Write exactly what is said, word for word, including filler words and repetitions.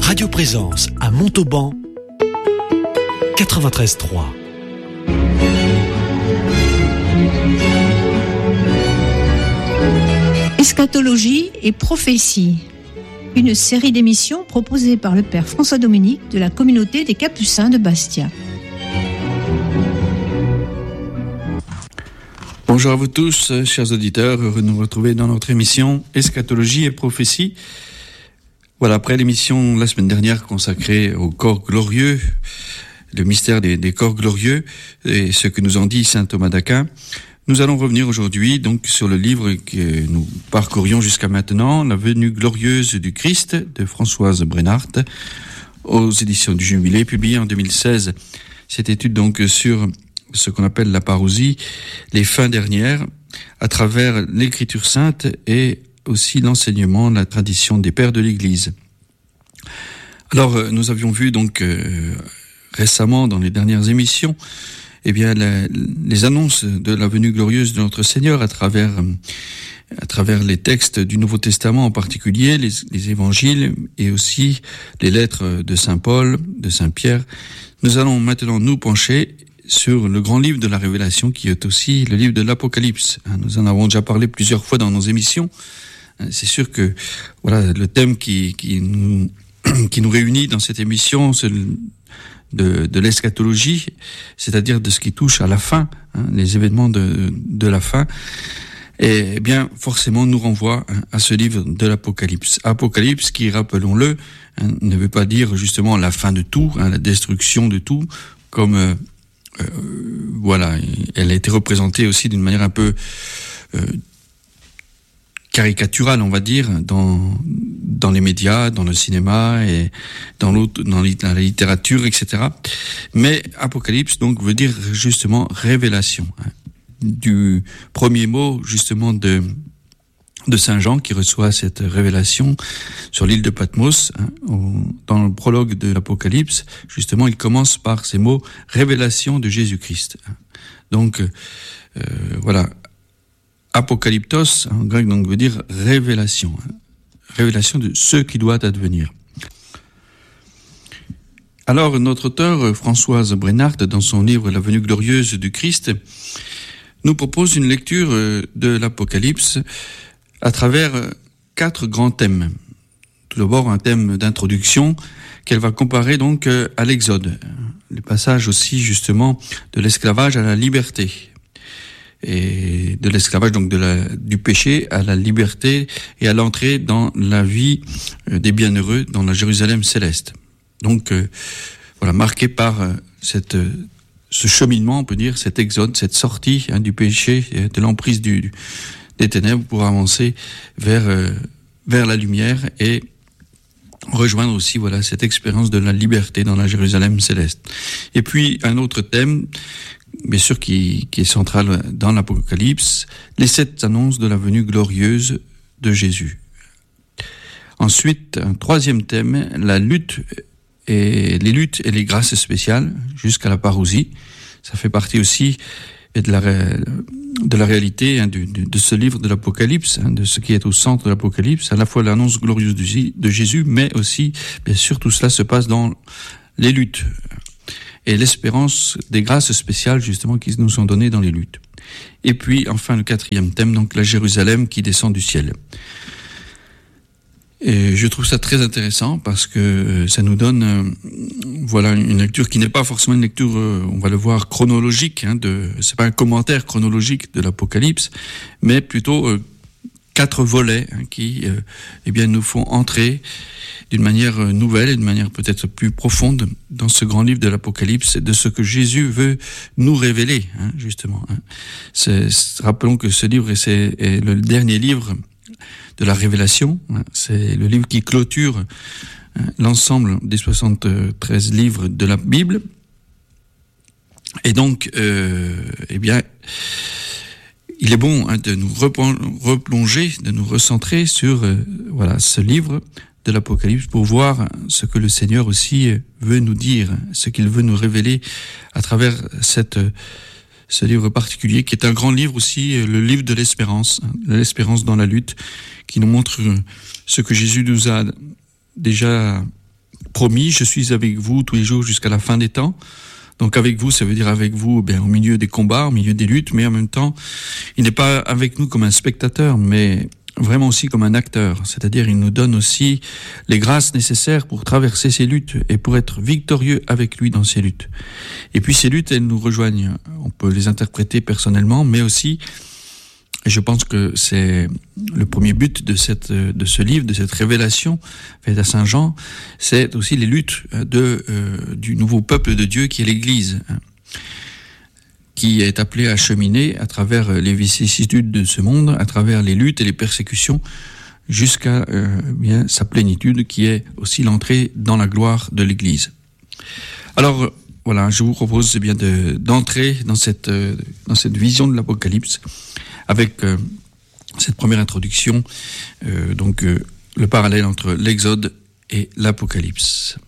Radio Présence à Montauban, quatre-vingt-treize trois. Eschatologie et prophétie. Une série d'émissions proposée par le Père François Dominique de la communauté des Capucins de Bastia. Bonjour à vous tous, chers auditeurs, heureux de nous retrouver dans notre émission Eschatologie et prophétie. Voilà, après l'émission la semaine dernière consacrée au corps glorieux, le mystère des, des corps glorieux et ce que nous en dit saint Thomas d'Aquin, nous allons revenir aujourd'hui donc sur le livre que nous parcourions jusqu'à maintenant, La venue glorieuse du Christ de Françoise Brennart, aux éditions du Jubilé, publié en deux mille seize. Cette étude donc sur ce qu'on appelle la parousie, les fins dernières, à travers l'écriture sainte et aussi l'enseignement, la tradition des pères de l'Église. Alors, nous avions vu donc euh, récemment dans les dernières émissions, eh bien, la, les annonces de la venue glorieuse de notre Seigneur à travers, à travers les textes du Nouveau Testament en particulier, les, les évangiles et aussi les lettres de Saint Paul, de Saint Pierre. Nous allons maintenant nous pencher sur le grand livre de la Révélation qui est aussi le livre de l'Apocalypse. Nous en avons déjà parlé plusieurs fois dans nos émissions. C'est sûr que voilà le thème qui, qui, nous, qui nous réunit dans cette émission, c'est le De, de l'eschatologie, c'est-à-dire de ce qui touche à la fin, hein, les événements de, de la fin, et eh bien forcément nous renvoie hein, à ce livre de l'Apocalypse. Apocalypse qui, rappelons-le, hein, ne veut pas dire justement la fin de tout, hein, la destruction de tout, comme euh, euh, voilà, elle a été représentée aussi d'une manière un peu euh, caricaturale, on va dire, dans dans les médias, dans le cinéma et dans l'autre, dans la littérature, et cetera. Mais Apocalypse donc veut dire justement révélation, hein, du premier mot justement de de Saint Jean qui reçoit cette révélation sur l'île de Patmos, hein, au, dans le prologue de l'Apocalypse. Justement, il commence par ces mots révélation de Jésus-Christ. Donc euh, voilà. Apocalyptos, en grec, donc, veut dire révélation. Hein. Révélation de ce qui doit advenir. Alors, notre auteur, Françoise Brennart, dans son livre La venue glorieuse du Christ, nous propose une lecture de l'Apocalypse à travers quatre grands thèmes. Tout d'abord, un thème d'introduction qu'elle va comparer donc à l'Exode. Le passage aussi, justement, de l'esclavage à la liberté. Et de l'esclavage, donc de la, du péché à la liberté et à l'entrée dans la vie des bienheureux, dans la Jérusalem céleste. Donc, euh, voilà, marqué par euh, cette, ce cheminement, on peut dire, cet exode, cette sortie hein, du péché, de l'emprise du, des ténèbres pour avancer vers, euh, vers la lumière et rejoindre aussi, voilà, cette expérience de la liberté dans la Jérusalem céleste. Et puis, un autre thème, bien sûr qui, qui est central dans l'Apocalypse, les sept annonces de la venue glorieuse de Jésus. Ensuite, un troisième thème, la lutte et les luttes et les grâces spéciales jusqu'à la parousie. Ça fait partie aussi de la, de la réalité hein, de, de ce livre de l'Apocalypse, hein, de ce qui est au centre de l'Apocalypse, à la fois l'annonce glorieuse de Jésus, mais aussi, bien sûr, tout cela se passe dans les luttes et l'espérance des grâces spéciales, justement, qui nous sont données dans les luttes. Et puis, enfin, le quatrième thème, donc la Jérusalem qui descend du ciel. Et je trouve ça très intéressant parce que ça nous donne, euh, voilà, une lecture qui n'est pas forcément une lecture, euh, on va le voir, chronologique, hein, de, c'est pas un commentaire chronologique de l'Apocalypse, mais plutôt euh, quatre volets hein, qui, euh, eh bien, nous font entrer d'une manière nouvelle et d'une manière peut-être plus profonde dans ce grand livre de l'Apocalypse, de ce que Jésus veut nous révéler, hein, justement. Hein. C'est, c'est, rappelons que ce livre c'est, est le dernier livre de la Révélation. Hein. C'est le livre qui clôture hein, l'ensemble des soixante-treize livres de la Bible. Et donc, euh, eh bien, il est bon hein, de nous replonger, de nous recentrer sur euh, voilà ce livre de l'Apocalypse pour voir ce que le Seigneur aussi veut nous dire, ce qu'il veut nous révéler à travers cette, ce livre particulier qui est un grand livre aussi, le livre de l'espérance, l'espérance dans la lutte, qui nous montre ce que Jésus nous a déjà promis, je suis avec vous tous les jours jusqu'à la fin des temps. Donc avec vous, ça veut dire avec vous, bien au milieu des combats, au milieu des luttes, mais en même temps, il n'est pas avec nous comme un spectateur, mais vraiment aussi comme un acteur. C'est-à-dire, il nous donne aussi les grâces nécessaires pour traverser ces luttes et pour être victorieux avec lui dans ces luttes. Et puis ces luttes, elles nous rejoignent. On peut les interpréter personnellement, mais aussi, et je pense que c'est le premier but de cette, de ce livre, de cette révélation faite à Saint Jean, c'est aussi les luttes de, euh, du nouveau peuple de Dieu qui est l'Église, hein, qui est appelé à cheminer à travers les vicissitudes de ce monde, à travers les luttes et les persécutions, jusqu'à euh, bien sa plénitude, qui est aussi l'entrée dans la gloire de l'Église. Alors voilà, je vous propose eh bien de, d'entrer dans cette, euh, dans cette vision de l'Apocalypse, avec euh, cette première introduction, euh, donc euh, le parallèle entre l'Exode et l'Apocalypse.